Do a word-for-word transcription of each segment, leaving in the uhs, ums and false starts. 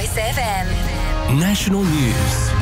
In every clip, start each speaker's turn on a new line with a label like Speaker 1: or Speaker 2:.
Speaker 1: Kiss F M.
Speaker 2: National News.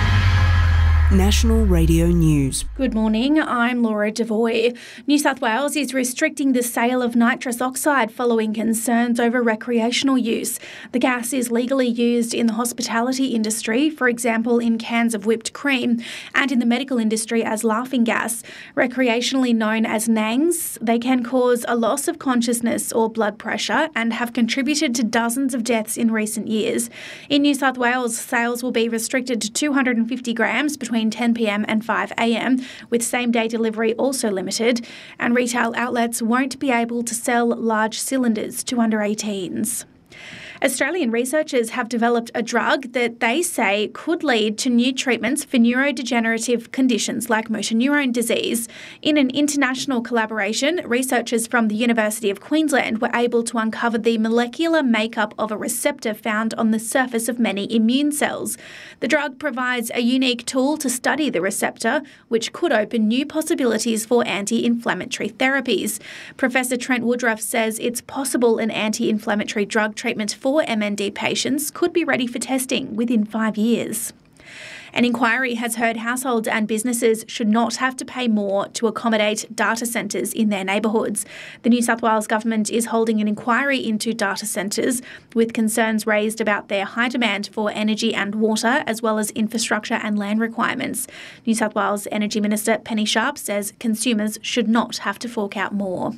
Speaker 3: National Radio News.
Speaker 4: Good morning, I'm Laura Devoy. New South Wales is restricting the sale of nitrous oxide following concerns over recreational use. The gas is legally used in the hospitality industry, for example in cans of whipped cream, and in the medical industry as laughing gas. Recreationally known as nangs, they can cause a loss of consciousness or blood pressure and have contributed to dozens of deaths in recent years. In New South Wales, sales will be restricted to two hundred fifty grams between ten p m and five a m, with same-day delivery also limited, and retail outlets won't be able to sell large cylinders to under eighteens. Australian researchers have developed a drug that they say could lead to new treatments for neurodegenerative conditions like motor neurone disease. In an international collaboration, researchers from the University of Queensland were able to uncover the molecular makeup of a receptor found on the surface of many immune cells. The drug provides a unique tool to study the receptor, which could open new possibilities for anti-inflammatory therapies. Professor Trent Woodruff says it's possible an anti-inflammatory drug treatment for M N D patients could be ready for testing within five years. An inquiry has heard households and businesses should not have to pay more to accommodate data centres in their neighbourhoods. The New South Wales Government is holding an inquiry into data centres, with concerns raised about their high demand for energy and water, as well as infrastructure and land requirements. New South Wales Energy Minister Penny Sharp says consumers should not have to fork out more.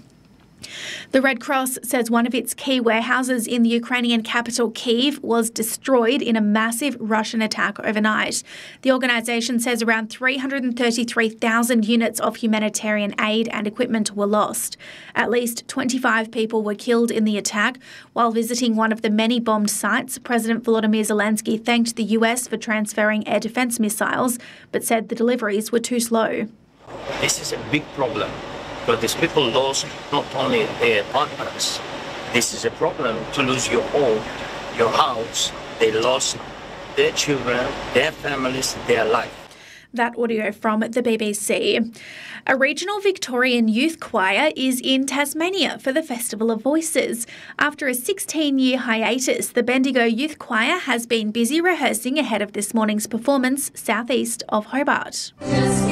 Speaker 4: The Red Cross says one of its key warehouses in the Ukrainian capital Kyiv was destroyed in a massive Russian attack overnight. The organisation says around three hundred thirty-three thousand units of humanitarian aid and equipment were lost. At least twenty-five people were killed in the attack. While visiting one of the many bombed sites, President Volodymyr Zelensky thanked the U S for transferring air defence missiles, but said the deliveries were too slow.
Speaker 5: This is a big problem. But these people lost not only their partners. This is a problem to lose your home, your house. They lost their children, their families, their life.
Speaker 4: That audio from the B B C. A regional Victorian youth choir is in Tasmania for the Festival of Voices. After a sixteen-year hiatus, the Bendigo Youth Choir has been busy rehearsing ahead of this morning's performance southeast of Hobart.